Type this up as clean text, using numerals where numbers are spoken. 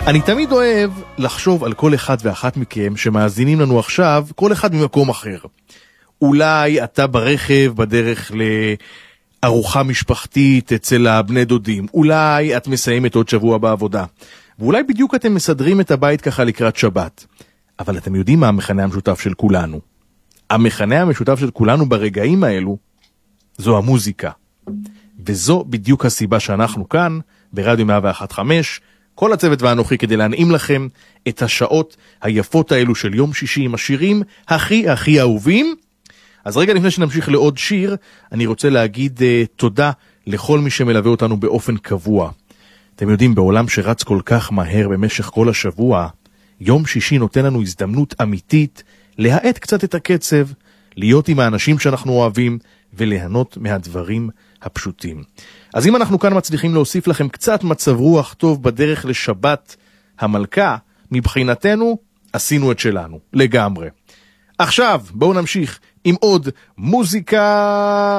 אני תמיד אוהב לחשוב על כל אחד ואחת מכם שמאזינים לנו עכשיו, כל אחד ממקום אחר. אולי אתה ברכב בדרך לארוחה משפחתית אצל הבני דודים, אולי את מסיימת עוד שבוע בעבודה, ואולי בדיוק אתם מסדרים את הבית ככה לקראת שבת. אבל אתם יודעים מה המכנה המשותף של כולנו? המכנה המשותף של כולנו ברגעים האלו זו המוזיקה. וזו בדיוק הסיבה שאנחנו כאן ברדיו 101.5, כל הצוות ואנוכי, כדי להנעים לכם את השעות היפות האלו של יום שישי עם השירים הכי אהובים. אז רגע לפני שנמשיך לעוד שיר, אני רוצה להגיד תודה לכל מי שמלווה אותנו באופן קבוע. אתם יודעים, בעולם שרץ כל כך מהר במשך כל השבוע, יום שישי נותן לנו הזדמנות אמיתית להאט קצת את הקצב, להיות עם האנשים שאנחנו אוהבים וליהנות מהדברים הפשוטים. אז אם אנחנו כאן מצליחים להוסיף לכם קצת מצב רוח טוב בדרך לשבת המלכה, מבחינתנו עשינו את שלנו לגמרי. עכשיו בואו נמשיך עם עוד מוזיקה.